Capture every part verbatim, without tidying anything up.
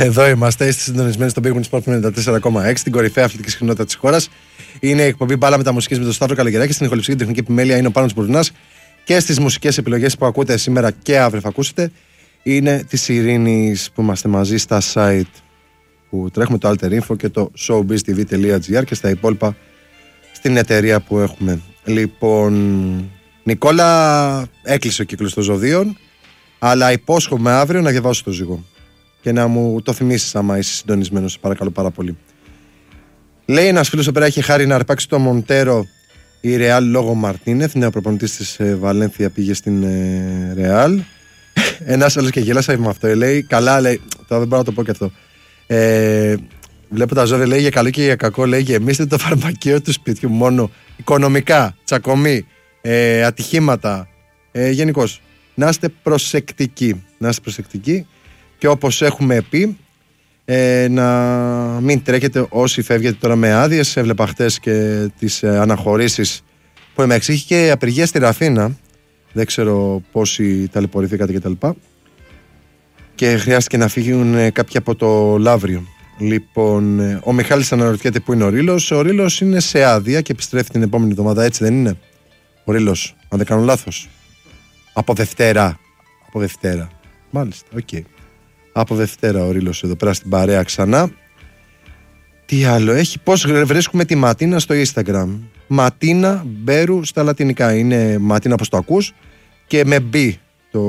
Εδώ είμαστε, είστε συντονισμένοι στον Big Win Sport ενενήντα τέσσερα κόμμα έξι, την κορυφαία αθλητική συχνότητα της χώρας. Είναι η εκπομπή Μπάλα Μεταμουσικής με τον Σταύρο Καλογεράκη. Στην ηχοληψία και τεχνική επιμέλεια είναι ο Πάνος Μπουρνάς. Και στις μουσικές επιλογές που ακούτε σήμερα και αύριο θα ακούσετε είναι της Ειρήνης, που είμαστε μαζί στα site που τρέχουμε, το Alter Info και το showbiztv τελεία gr, και στα υπόλοιπα στην εταιρεία που έχουμε. Λοιπόν, Νικόλα, έκλεισε ο κύκλος των ζωδίων, αλλά υπόσχομαι αύριο να διαβάσω το ζυγό και να μου το θυμίσεις άμα είσαι συντονισμένος, παρακαλώ πάρα πολύ. Λέει ένας φίλος εδώ πέρα, έχει χάρη να αρπάξει το Μοντέρο η Ρεάλ λόγω Μαρτίνεθ. Νέο προπονητής της ε, Βαλένθια πήγε στην ε, Ρεάλ. Ένας άλλος και γέλασα με αυτό. Λέει, καλά, λέει, τώρα δεν μπορώ να το πω και αυτό. Ε, βλέπω τα ζώδια, λέει, για καλό και για κακό, λέει, γεμίστε το φαρμακείο του σπιτιού μόνο οικονομικά, τσακωμή, ε, ατυχήματα, ε, γενικώς. Να είστε προσεκτικοί. Να είστε προσεκτικοί και όπως έχουμε πει, ε, να μην τρέχετε όσοι φεύγετε τώρα με άδειες. Έβλεπα χτες και τις ε, αναχωρήσεις που με εξήγηκε και απεργία στη Ραφίνα. Δεν ξέρω πόσοι ταλαιπωρηθήκατε κτλ. Και, και χρειάστηκε να φύγουν ε, κάποιοι από το Λαύριο. Λοιπόν, ε, ο Μιχάλης αναρωτιέται πού είναι ο Ρήλος. Ο Ρήλος είναι σε άδεια και επιστρέφει την επόμενη εβδομάδα, έτσι δεν είναι? Ο Ρήλος, αν δεν κάνω λάθος. Από Δευτέρα. Από Δευτέρα. Μάλιστα, οκ. Okay. Από Δευτέρα ο Ρήλος εδώ πέρα στην παρέα ξανά. Τι άλλο έχει? Πώς βρίσκουμε τη Ματίνα στο Instagram? Ματίνα Μπέρου στα λατινικά. Είναι Ματίνα όπως το ακούς και με B το,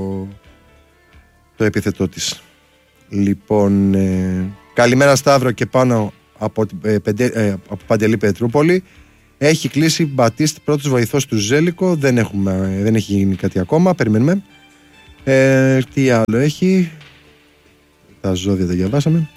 το επίθετό της. Λοιπόν, ε, καλημέρα Σταύρο και πάνω από, ε, πεντε, ε, από Παντελή Πετρούπολη. Έχει κλείσει Μπατίστ πρώτος βοηθός του Ζέλικο. Δεν, έχουμε, δεν έχει γίνει κάτι ακόμα. Περιμένουμε. Ε, τι άλλο έχει? Τα ζώδια τα διαβάσαμε.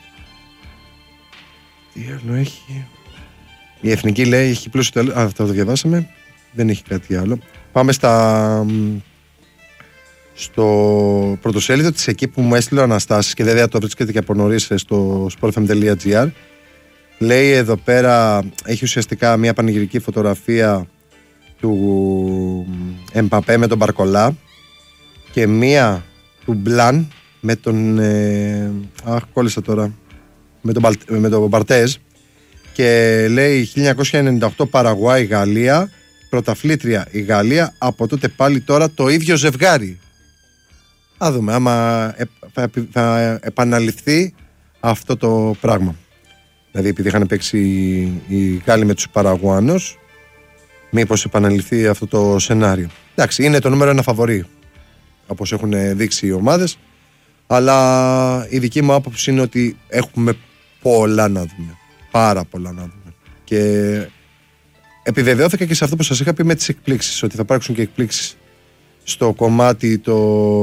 Τι άλλο έχει? Η Εθνική λέει έχει πλούσιο τέλος. Α, αυτό το διαβάσαμε. Δεν έχει κάτι άλλο. Πάμε στα στο πρωτοσέλιδο της εκεί που μου έστειλε ο Αναστάσης και βέβαια το βρίσκεται και από νωρίς στο sportfm τελεία gr. Λέει εδώ πέρα, έχει ουσιαστικά μια πανηγυρική φωτογραφία του Εμπαπέ με τον Μπαρκολά και μία του Μπλαν με τον ε, αχ κόλλησα τώρα με τον, με τον Μπαρτέζ, και λέει χίλια εννιακόσια ενενήντα οκτώ Παραγουάη Γαλλία, πρωταθλήτρια η Γαλλία, από τότε πάλι τώρα το ίδιο ζευγάρι. Α δούμε άμα ε, θα, θα επαναληφθεί αυτό το πράγμα. Δηλαδή επειδή είχαν παίξει οι Γάλλοι με τους Παραγουάνους, μήπως επαναληφθεί αυτό το σενάριο. Εντάξει, είναι το νούμερο ένα φαβορί όπως έχουν δείξει οι ομάδες, αλλά η δική μου άποψη είναι ότι έχουμε πολλά να δούμε. Πάρα πολλά να δούμε. Και επιβεβαιώθηκα και σε αυτό που σας είχα πει με τις εκπλήξεις, ότι θα υπάρξουν και εκπλήξεις στο κομμάτι το,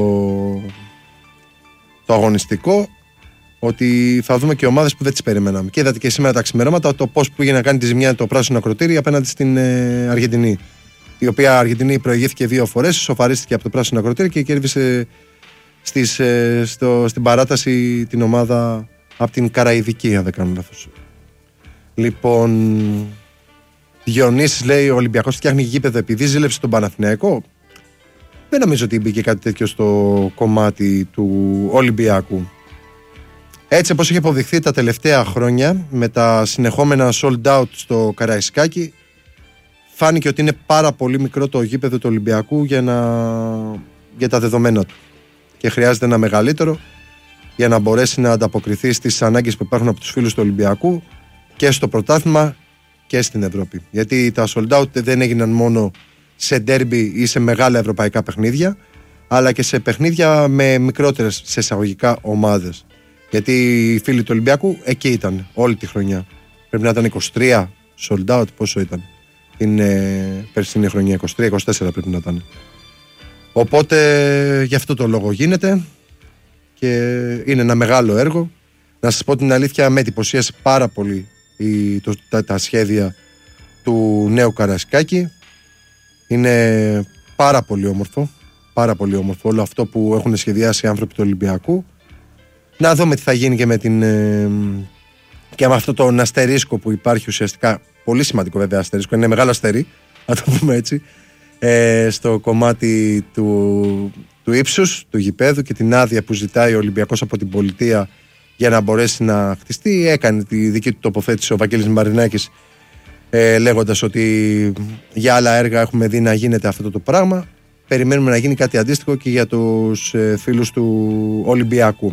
το αγωνιστικό, ότι θα δούμε και ομάδες που δεν τις περιμέναμε. Και είδατε και σήμερα τα ξημερώματα το πώς πήγε να κάνει τη ζημιά το πράσινο ακροτήρι απέναντι στην ε, Αργεντινή. Η οποία Αργεντινή προηγήθηκε δύο φορές, σοφαρίστηκε από το πράσινο ακροτήρι και κέρδισε στις, ε, στο, στην παράταση την ομάδα από την Καραϊβική, αν δεν κάνω λάθος. Λοιπόν, Διονύσης λέει: ο Ολυμπιακός φτιάχνει γήπεδο επειδή ζήλεψε τον Παναθηναϊκό. Δεν νομίζω ότι μπήκε κάτι τέτοιο στο κομμάτι του Ολυμπιακού. Έτσι όπως έχει αποδειχθεί τα τελευταία χρόνια με τα συνεχόμενα sold out στο Καραϊσκάκι, φάνηκε ότι είναι πάρα πολύ μικρό το γήπεδο του Ολυμπιακού για, να... για τα δεδομένα του και χρειάζεται ένα μεγαλύτερο για να μπορέσει να ανταποκριθεί στις ανάγκες που υπάρχουν από τους φίλους του Ολυμπιακού και στο πρωτάθλημα και στην Ευρώπη. Γιατί τα sold out δεν έγιναν μόνο σε ντέρμπι ή σε μεγάλα ευρωπαϊκά παιχνίδια, αλλά και σε παιχνίδια με μικρότερες σε εισαγωγικά ομάδες. Γιατί οι φίλοι του Ολυμπιακού εκεί ήταν όλη τη χρονιά. Πρέπει να ήταν είκοσι τρία sold out, πόσο ήταν την ε, περσινή χρονιά, είκοσι τρία είκοσι τέσσερα πρέπει να ήταν. Οπότε γι' αυτό το λόγο γίνεται και είναι ένα μεγάλο έργο. Να σας πω την αλήθεια, με εντυπωσίασε πάρα πολύ η, το, τα, τα σχέδια του νέου Καραϊσκάκη. Είναι πάρα πολύ όμορφο, πάρα πολύ όμορφο όλο αυτό που έχουν σχεδιάσει οι άνθρωποι του Ολυμπιακού. Να δούμε τι θα γίνει και με την ε, και με αυτό το αστερίσκο που υπάρχει ουσιαστικά, πολύ σημαντικό βέβαια αστερίσκο, είναι μεγάλο αστέρι, να το πούμε έτσι, ε, στο κομμάτι του, του ύψους, του γηπέδου και την άδεια που ζητάει ο Ολυμπιακός από την πολιτεία για να μπορέσει να χτιστεί. Έκανε τη δική του τοποθέτηση ο Βαγγέλης Μαρινάκης, ε, λέγοντας ότι για άλλα έργα έχουμε δει να γίνεται αυτό το πράγμα. Περιμένουμε να γίνει κάτι αντίστοιχο και για τους ε, φίλους του Ολυμπιακού.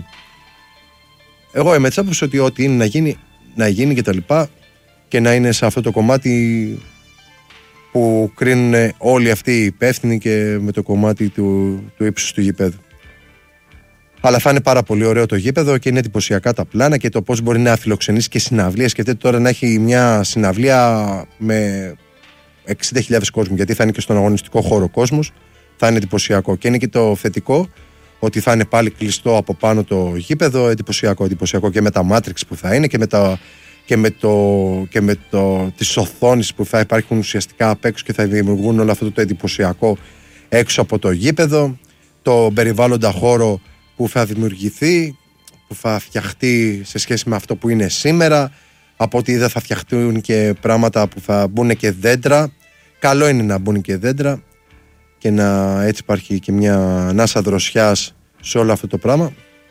Εγώ είμαι της άποψης ότι ό,τι είναι να γίνει, να γίνει και τα λοιπά, και να είναι σε αυτό το κομμάτι που κρίνουν όλοι αυτοί οι υπεύθυνοι και με το κομμάτι του, του ύψους του γηπέδου. Αλλά θα είναι πάρα πολύ ωραίο το γήπεδο και είναι εντυπωσιακά τα πλάνα και το πώς μπορεί να φιλοξενήσει και συναυλίες. Σκεφτείτε τώρα να έχει μια συναυλία με εξήντα χιλιάδες κόσμου, γιατί θα είναι και στον αγωνιστικό χώρο κόσμος. Θα είναι εντυπωσιακό. Και είναι και το θετικό ότι θα είναι πάλι κλειστό από πάνω το γήπεδο. Εντυπωσιακό, εντυπωσιακό και με τα Matrix που θα είναι και με, τα, και με, το, και με το, τις οθόνες που θα υπάρχουν ουσιαστικά απ' έξω και θα δημιουργούν όλο αυτό το εντυπωσιακό έξω από το γήπεδο. Το περιβάλλοντα χώρο που θα δημιουργηθεί, που θα φτιαχτεί σε σχέση με αυτό που είναι σήμερα. Από ότι δεν θα φτιαχτούν και πράγματα που θα μπουν και δέντρα. Καλό είναι να μπουν και δέντρα και να έτσι υπάρχει και μια ανάσα δροσιάς σε όλο αυτό το πράγμα.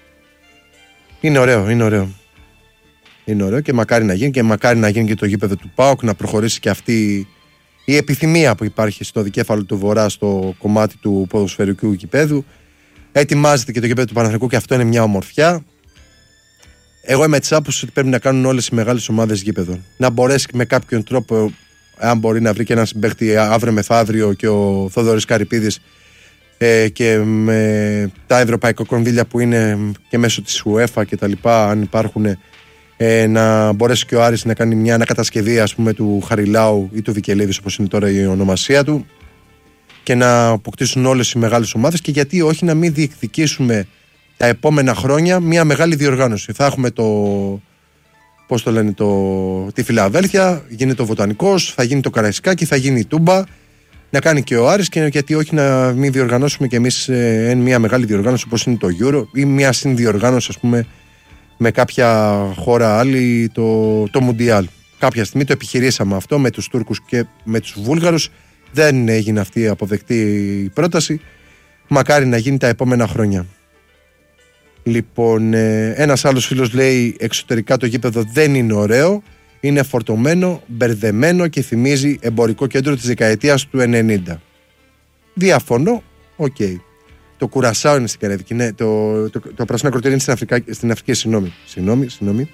Είναι ωραίο, είναι ωραίο. Είναι ωραίο και μακάρι να γίνει, και μακάρι να γίνει και το γήπεδο του ΠΑΟΚ, να προχωρήσει και αυτή η επιθυμία που υπάρχει στο δικέφαλο του Βορρά στο κομμάτι του ποδοσφαιρικού γηπέδου. Ετοιμάζεται και το γήπεδο του Παναθηναϊκού και αυτό είναι μια ομορφιά. Εγώ είμαι της άποψης ότι πρέπει να κάνουν όλες οι μεγάλες ομάδες γήπεδο. Να μπορέσει με κάποιον τρόπο, αν μπορεί να βρει και έναν συμπαίχτη αύριο μεθαύριο και ο Θόδωρης Καρυπίδης, ε, και με τα ευρωπαϊκά κονδύλια που είναι και μέσω της UEFA και τα λοιπά, αν υπάρχουν, ε, να μπορέσει και ο Άρης να κάνει μια ανακατασκευή, ας πούμε, του Χαριλάου ή του Βικελίδης, όπως είναι τώρα η ονομασία του, και να αποκτήσουν όλες οι μεγάλες ομάδες, και γιατί όχι να μην διεκδικήσουμε τα επόμενα χρόνια μια μεγάλη διοργάνωση. Θα έχουμε το, πώς το λένε, το, τη Φιλαδέλφια, γίνεται το Βοτανικός, θα γίνει το Καραϊσκάκι, θα γίνει η Τούμπα, να κάνει και ο Άρης, και γιατί όχι να μην διοργανώσουμε κι εμείς ε, μια μεγάλη διοργάνωση όπως είναι το Euro, ή μια συνδιοργάνωση, ας πούμε, με κάποια χώρα άλλη, το, το Μουντιάλ. Κάποια στιγμή το επιχειρήσαμε αυτό με τους Τούρκους και με τους Βούλγαρους. Δεν έγινε αυτή η αποδεκτή η πρόταση. Μακάρι να γίνει τα επόμενα χρόνια. Λοιπόν, ένας άλλος φίλος λέει εξωτερικά το γήπεδο δεν είναι ωραίο. Είναι φορτωμένο, μπερδεμένο και θυμίζει εμπορικό κέντρο της δεκαετίας του ενενήντα. Διαφωνώ, οκ. Okay. Το Κουρασάο είναι στην Καραϊβική, ναι, το, το, το, το πράσινο ακροτήρι είναι στην, Αφρικα, στην Αφρική, συγγνώμη. Συγγνώμη, συγγνώμη.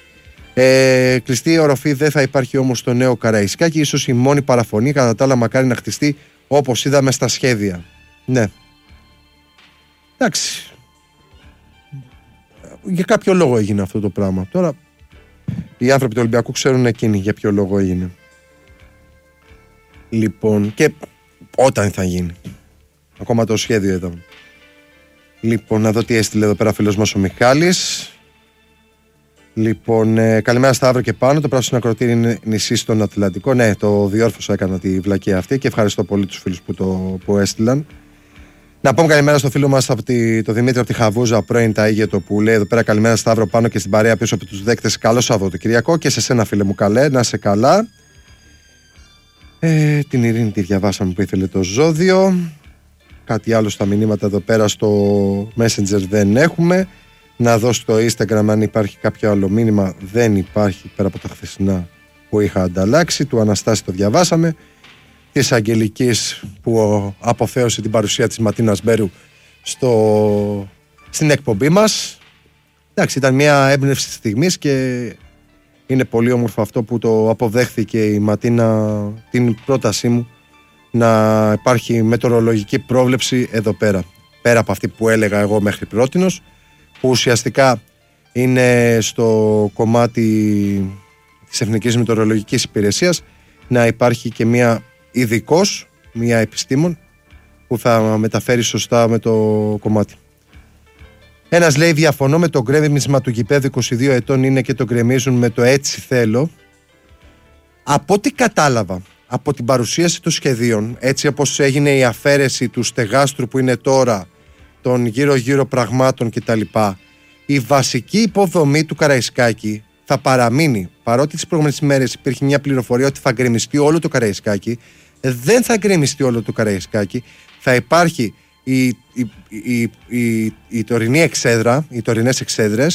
Ε, κλειστή οροφή δεν θα υπάρχει όμως στο νέο Καραϊσκάκι. Ίσως η μόνη παραφωνή, κατά τα άλλα μακάρι να χτιστεί όπως είδαμε στα σχέδια. Ναι. Εντάξει. Για κάποιο λόγο έγινε αυτό το πράγμα. Τώρα οι άνθρωποι του Ολυμπιακού ξέρουν εκείνοι για ποιο λόγο έγινε. Λοιπόν, και όταν θα γίνει. Ακόμα το σχέδιο εδώ. Λοιπόν, να δω τι έστειλε εδώ πέρα φίλος μας ο Μιχάλης. Λοιπόν, ε, καλημέρα Σταύρο και πάνω. Το πράσινο ακροτήρι είναι νησί στον Ατλαντικό. Ναι, το διόρθωσα, έκανα τη βλακία αυτή και ευχαριστώ πολύ τους φίλους που το που έστειλαν. Να πούμε καλημέρα στο φίλο μας, το Δημήτρη από τη Χαβούζα, πρώην Ταΐγετο, που λέει εδώ πέρα καλημέρα Σταύρο πάνω και στην παρέα πίσω από τους δέκτες. Καλό Σαββατοκυριακό και σε σένα φίλε μου, καλέ, να είσαι καλά. Ε, την Ειρήνη τη διαβάσαμε που ήθελε το ζώδιο. Κάτι άλλο στα μηνύματα εδώ πέρα στο Messenger δεν έχουμε. Να δω στο Instagram αν υπάρχει κάποιο άλλο μήνυμα. Δεν υπάρχει πέρα από τα χθεσινά που είχα ανταλλάξει. Του Αναστάση το διαβάσαμε. Της Αγγελικής που αποθέωσε την παρουσία της Ματίνας Μπέρου στο... στην εκπομπή μας. Εντάξει, ήταν μια έμπνευση της στιγμής και είναι πολύ όμορφο αυτό που το αποδέχθηκε η Ματίνα την πρότασή μου να υπάρχει μετεωρολογική πρόβλεψη εδώ πέρα. Πέρα από αυτή που έλεγα εγώ μέχρι πρότινος, που ουσιαστικά είναι στο κομμάτι της Εθνικής Μετεωρολογικής Υπηρεσίας, να υπάρχει και μια ειδικός, μια επιστήμον που θα μεταφέρει σωστά με το κομμάτι. Ένας λέει διαφωνώ με το γκρέμισμα του γηπέδου, είκοσι δύο ετών είναι και το γκρεμίζουν με το έτσι θέλω. Από ό,τι κατάλαβα από την παρουσίαση των σχεδίων, έτσι όπως έγινε η αφαίρεση του στεγάστρου που είναι τώρα, των γύρω γύρω πραγμάτων κτλ, η βασική υποδομή του Καραϊσκάκη θα παραμείνει. Παρότι τις προηγούμενες μέρες υπήρχε μια πληροφορία ότι θα γκρεμιστεί όλο το Καραϊσκάκη, δεν θα γκρεμιστεί όλο το Καραϊσκάκη. Θα υπάρχει η, η, η, η, η τωρινή εξέδρα, οι τωρινές εξέδρες,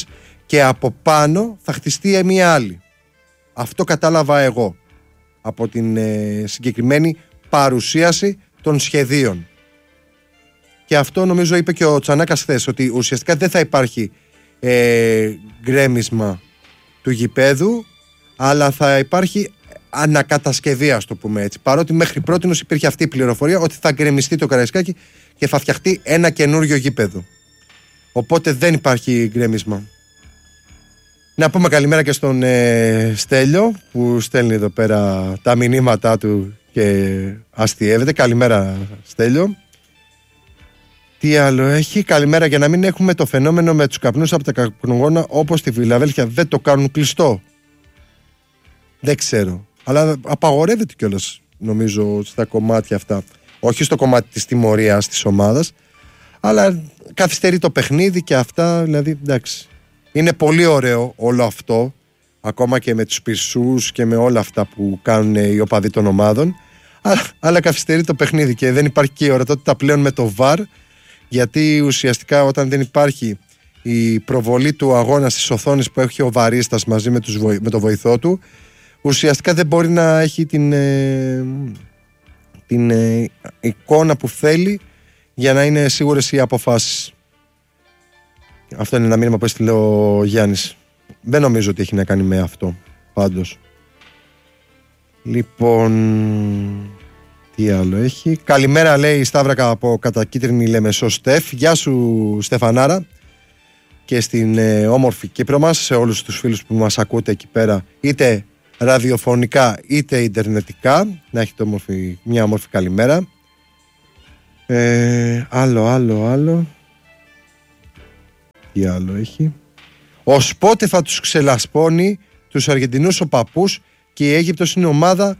και από πάνω θα χτιστεί μια άλλη. Αυτό κατάλαβα εγώ από την ε, συγκεκριμένη παρουσίαση των σχεδίων. Και αυτό νομίζω είπε και ο Τσανάκας χθες, ότι ουσιαστικά δεν θα υπάρχει ε, γκρέμισμα του γηπέδου, αλλά θα υπάρχει ανακατασκευή, ας το πούμε έτσι. Παρότι μέχρι πρότινος υπήρχε αυτή η πληροφορία ότι θα γκρεμιστεί το Καραϊσκάκι και θα φτιαχτεί ένα καινούριο γήπεδο. Οπότε δεν υπάρχει γκρέμισμα. Να πούμε καλημέρα και στον ε, Στέλιο που στέλνει εδώ πέρα τα μηνύματά του και αστιεύεται. Καλημέρα Στέλιο. Τι άλλο έχει? Καλημέρα. Για να μην έχουμε το φαινόμενο με τους καπνούς από τα καπνογόνα όπως στη Φιλαδέλφια, δεν το κάνουν κλειστό? Δεν ξέρω. Αλλά απαγορεύεται κιόλας νομίζω στα κομμάτια αυτά. Όχι στο κομμάτι της τιμωρίας της ομάδας, αλλά καθυστερεί το παιχνίδι και αυτά. Δηλαδή εντάξει. Είναι πολύ ωραίο όλο αυτό, ακόμα και με τους πυρσούς και με όλα αυτά που κάνουν οι οπαδοί των ομάδων, αλλά, αλλά καθυστερεί το παιχνίδι και δεν υπάρχει και η ορατότητα πλέον με το βαρ, γιατί ουσιαστικά όταν δεν υπάρχει η προβολή του αγώνα στις οθόνες που έχει ο βαρίστας μαζί με, τους, με το βοηθό του, ουσιαστικά δεν μπορεί να έχει την, ε, την ε, εικόνα που θέλει για να είναι σίγουρες οι αποφάσεις. Αυτό είναι ένα μήνυμα που έστειλε ο Γιάννης. Δεν νομίζω ότι έχει να κάνει με αυτό πάντως. Λοιπόν, τι άλλο έχει? Καλημέρα λέει η Σταύρακα από Κατακίτρινη Λεμεσό Στεφ. Γεια σου Στεφανάρα. Και στην ε, όμορφη Κύπρο μας, σε όλους τους φίλους που μας ακούτε εκεί πέρα, είτε ραδιοφωνικά είτε ιντερνετικά, να έχετε όμορφη, μια όμορφη καλημέρα. ε, Άλλο, άλλο, άλλο. Τι άλλο έχει? Ο Σπότε θα τους ξελασπώνει τους Αργεντινούς ο παππούς και η Αίγυπτος είναι ομάδα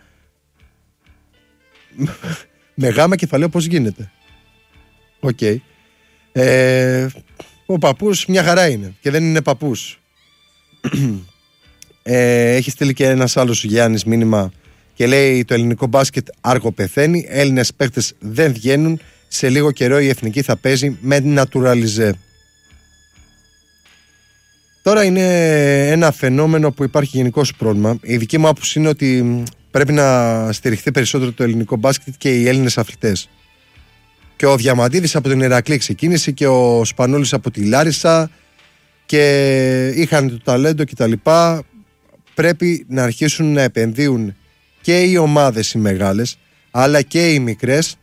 με γάμα κεφαλαίο. Πώς γίνεται? Οκ. Okay. ε, Ο παππούς μια χαρά είναι και δεν είναι παππούς. ε, Έχει στείλει και ένας άλλος Γιάννης μήνυμα και λέει: το ελληνικό μπάσκετ άργο πεθαίνει, Έλληνες παίκτες δεν βγαίνουν, σε λίγο καιρό η εθνική θα παίζει με naturalize. Τώρα είναι ένα φαινόμενο που υπάρχει γενικώς πρόβλημα. Η δική μου άποψη είναι ότι πρέπει να στηριχθεί περισσότερο το ελληνικό μπάσκετ και οι Έλληνες αθλητές. Και ο Διαμαντίδης από την Ηρακλή ξεκίνησε και ο Σπανούλης από τη Λάρισα και είχαν το ταλέντο κτλ. Πρέπει να αρχίσουν να επενδύουν και οι ομάδες οι μεγάλες αλλά και οι μικρές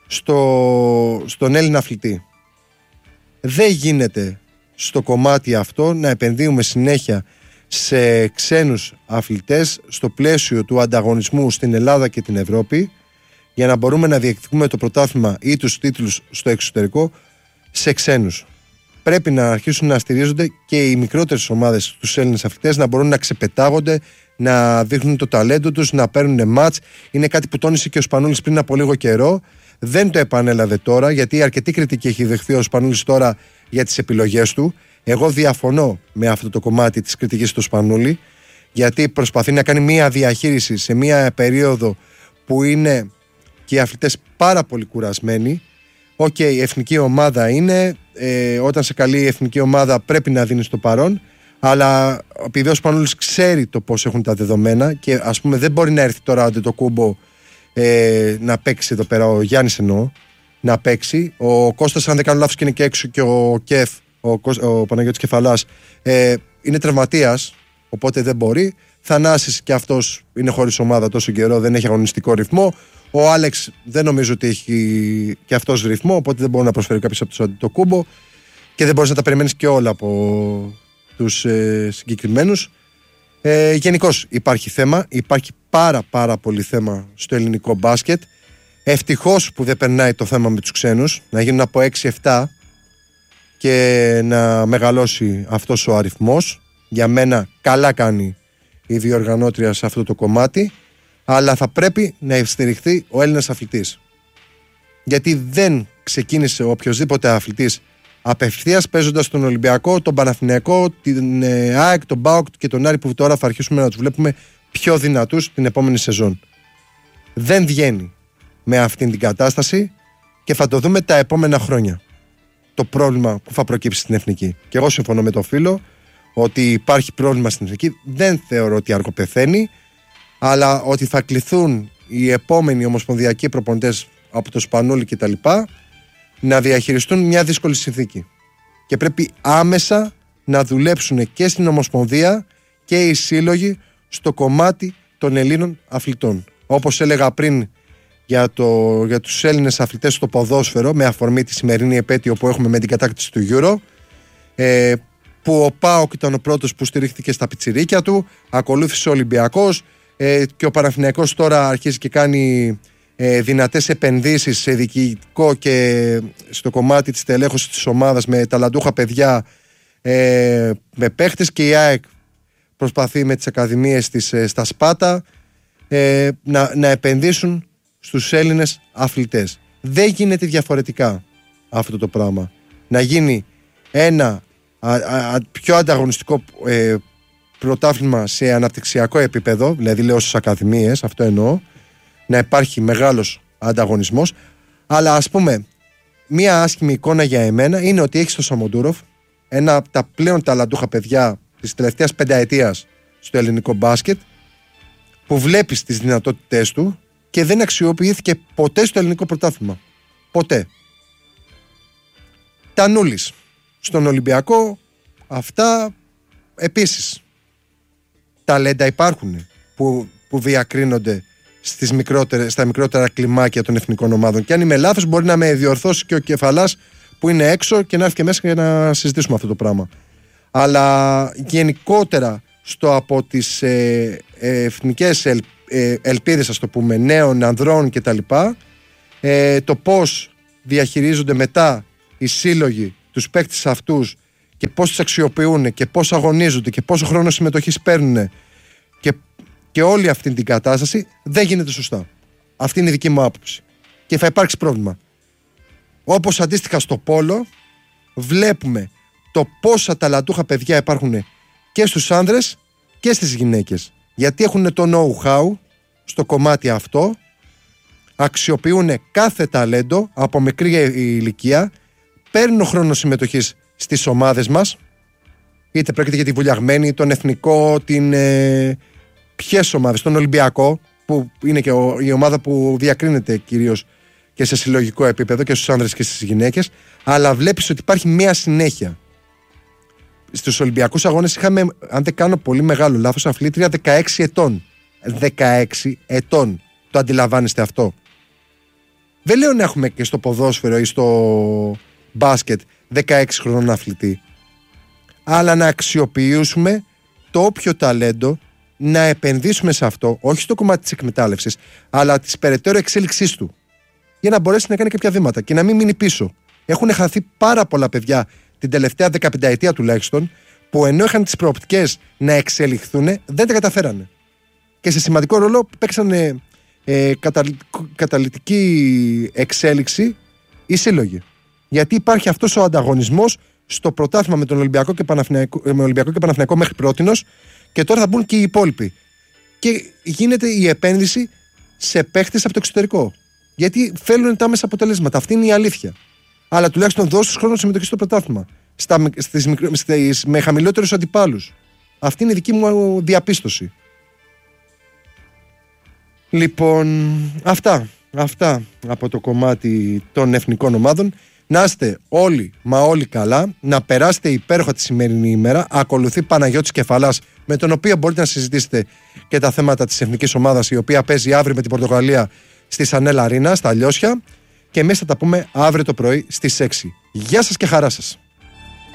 στο, στον Έλληνα αθλητή. Δεν γίνεται στο κομμάτι αυτό να επενδύουμε συνέχεια σε ξένους αθλητές στο πλαίσιο του ανταγωνισμού στην Ελλάδα και την Ευρώπη για να μπορούμε να διεκδικούμε το πρωτάθλημα ή τους τίτλους στο εξωτερικό σε ξένους. Πρέπει να αρχίσουν να στηρίζονται και οι μικρότερες ομάδες τους Έλληνες αθλητές, να μπορούν να ξεπετάγονται, να δείχνουν το ταλέντο τους, να παίρνουν μάτς. Είναι κάτι που τόνισε και ο Σπανούλης πριν από λίγο καιρό. Δεν το επανέλαβε τώρα, γιατί αρκετή κριτική έχει δεχθεί ο Σπανούλης τώρα για τις επιλογές του. Εγώ διαφωνώ με αυτό το κομμάτι της κριτικής του Σπανούλη, γιατί προσπαθεί να κάνει μια διαχείριση σε μια περίοδο που είναι και οι αθλητές πάρα πολύ κουρασμένοι. Οκ, okay, η εθνική ομάδα είναι, ε, όταν σε καλεί η εθνική ομάδα πρέπει να δίνει το παρόν, αλλά επειδή ο Σπανούλης ξέρει το πώς έχουν τα δεδομένα και ας πούμε δεν μπορεί να έρθει τώρα το κούμπο ε, να παίξει εδώ πέρα, ο Γιάννης εννοώ, να παίξει. Ο Κώστας, αν δεν κάνω λάθος και είναι και έξω, και ο Κεφ, ο, ο Παναγιώτης Κεφαλάς, ε, είναι τραυματίας, οπότε δεν μπορεί. Θανάσης και αυτός είναι χωρίς ομάδα τόσο καιρό, δεν έχει αγωνιστικό ρυθμό. Ο Άλεξ δεν νομίζω ότι έχει και αυτός ρυθμό, οπότε δεν μπορεί να προσφέρει κάποιος από τους Αντιτοκούμπο και δεν μπορείς να τα περιμένεις και όλα από τους ε, συγκεκριμένους. Ε, γενικώς υπάρχει θέμα, υπάρχει πάρα πάρα πολύ θέμα στο ελληνικό μπάσκετ. Ευτυχώς που δεν περνάει το θέμα με τους ξένους, να γίνουν από έξι επτά και να μεγαλώσει αυτός ο αριθμός. Για μένα καλά κάνει η διοργανώτρια σε αυτό το κομμάτι, αλλά θα πρέπει να στηριχθεί ο Έλληνας αθλητής. Γιατί δεν ξεκίνησε οποιοσδήποτε αθλητής απευθείας παίζοντας τον Ολυμπιακό, τον Παναθηναϊκό, την ΑΕΚ, τον ΠΑΟΚ και τον Άρη, που τώρα θα αρχίσουμε να τους βλέπουμε πιο δυνατούς την επόμενη σεζόν. Δεν βγαίνει με αυτήν την κατάσταση και θα το δούμε τα επόμενα χρόνια το πρόβλημα που θα προκύψει στην εθνική. Και εγώ συμφωνώ με τον φίλο ότι υπάρχει πρόβλημα στην εθνική. Δεν θεωρώ ότι αργοπεθαίνει, αλλά ότι θα κληθούν οι επόμενοι ομοσπονδιακοί προπονητές από το Σπανούλι κτλ. Να διαχειριστούν μια δύσκολη συνθήκη. Και πρέπει άμεσα να δουλέψουν και στην Ομοσπονδία και οι σύλλογοι στο κομμάτι των Ελλήνων αθλητών. Όπως έλεγα πριν για, το, για τους Έλληνες αθλητές στο ποδόσφαιρο, με αφορμή τη σημερινή επέτειο που έχουμε με την κατάκτηση του Euro, ε, που ο ΠΑΟΚ ήταν ο πρώτος που στηρίχθηκε στα πιτσιρίκια του, ακολούθησε ο Ολυμπιακός, ε, και ο Παναθηναϊκός τώρα αρχίζει και κάνει ε, δυνατές επενδύσεις σε διοικητικό και στο κομμάτι της τελέχωσης της ομάδας με ταλαντούχα παιδιά, ε, με παίχτες, και η ΑΕΚ προσπαθεί με τις ακαδημίες της ε, στα Σπάτα ε, να, να επενδύσουν στους Έλληνες αθλητές. Δεν γίνεται διαφορετικά αυτό το πράγμα. Να γίνει ένα α, α, πιο ανταγωνιστικό ε, πρωτάθλημα σε αναπτυξιακό επίπεδο, δηλαδή λέω στις ακαδημίες, αυτό εννοώ, να υπάρχει μεγάλος ανταγωνισμός. Αλλά ας πούμε, μία άσχημη εικόνα για εμένα είναι ότι έχεις τον Σαμοντούροφ, ένα από τα πλέον ταλαντούχα παιδιά της τελευταίας πενταετίας στο ελληνικό μπάσκετ, που βλέπεις τις δυνατότητές του και δεν αξιοποιήθηκε ποτέ στο ελληνικό πρωτάθλημα. Ποτέ. Τανούλης στον Ολυμπιακό, αυτά επίσης. Ταλέντα υπάρχουν που, που διακρίνονται στις μικρότερες, στα μικρότερα κλιμάκια των εθνικών ομάδων. Και αν είμαι λάθος, μπορεί να με διορθώσει και ο Κεφαλάς που είναι έξω και να έρθει και μέσα για να συζητήσουμε αυτό το πράγμα. Αλλά γενικότερα στο από τις ε, ε, εθνικές ελ, ε, ελπίδες, ας το πούμε, νέων ανδρών κτλ. Ε, το πώς διαχειρίζονται μετά οι σύλλογοι τους παίκτες αυτούς και πώς τους αξιοποιούν και πώς αγωνίζονται και πόσο χρόνο συμμετοχής παίρνουν και, και όλη αυτή την κατάσταση δεν γίνεται σωστά. Αυτή είναι η δική μου άποψη. Και θα υπάρξει πρόβλημα. Όπως αντίστοιχα στο πόλο, βλέπουμε το πόσα ταλαντούχα παιδιά υπάρχουν και στους άνδρες και στις γυναίκες. Γιατί έχουν το know-how στο κομμάτι αυτό, αξιοποιούν κάθε ταλέντο από μικρή ηλικία, παίρνουν χρόνο συμμετοχής στις ομάδες μας, είτε πρόκειται για τη Βουλιαγμένη, τον Εθνικό, την, ε, ποιες ομάδες, τον Ολυμπιακό, που είναι και ο, η ομάδα που διακρίνεται κυρίως και σε συλλογικό επίπεδο και στους άνδρες και στις γυναίκες, αλλά βλέπεις ότι υπάρχει μια συνέχεια. Στους Ολυμπιακούς αγώνες είχαμε, αν δεν κάνω πολύ μεγάλο λάθος, αθλήτρια δεκαέξι ετών. δεκαέξι ετών. Το αντιλαμβάνεστε αυτό? Δεν λέω να έχουμε και στο ποδόσφαιρο ή στο μπάσκετ δεκαέξι χρονών αθλητή, αλλά να αξιοποιήσουμε το όποιο ταλέντο, να επενδύσουμε σε αυτό, όχι στο κομμάτι της εκμετάλλευσης, αλλά της περαιτέρω εξέλιξής του, για να μπορέσει να κάνει κάποια βήματα και να μην μείνει πίσω. Έχουν χαθεί πάρα πολλά παιδιά την τελευταία δεκαπενταετία τουλάχιστον, που ενώ είχαν τις προοπτικές να εξελιχθούν, δεν τα καταφέρανε. Και σε σημαντικό ρόλο παίξανε ε, καταλυτική εξέλιξη οι σύλλογοι. Γιατί υπάρχει αυτός ο ανταγωνισμός στο πρωτάθλημα με τον Ολυμπιακό και Παναθηναϊκό, με Ολυμπιακό και Παναθηναϊκό μέχρι πρότινος, και τώρα θα μπουν και οι υπόλοιποι. Και γίνεται η επένδυση σε παίχτες από το εξωτερικό. Γιατί θέλουν τα άμεσα αποτελέσματα. Αυτή είναι η αλήθεια. Αλλά τουλάχιστον δώσ' τους χρόνο συμμετοχή στο πρωτάθλημα. Στα, στις, στις, με χαμηλότερους αντιπάλους. Αυτή είναι η δική μου διαπίστωση. Λοιπόν, αυτά. Αυτά από το κομμάτι των εθνικών ομάδων. Να είστε όλοι, μα όλοι καλά. Να περάσετε υπέροχα τη σημερινή ημέρα. Ακολουθεί Παναγιώτης Κεφαλάς, με τον οποίο μπορείτε να συζητήσετε και τα θέματα της εθνικής ομάδας, η οποία παίζει αύριο με την Πορτογαλία στη Σανέλα Αρίνα, στα Λιώσια. Και εμείς θα τα πούμε αύριο το πρωί στις έξι. Γεια σας και χαρά σας.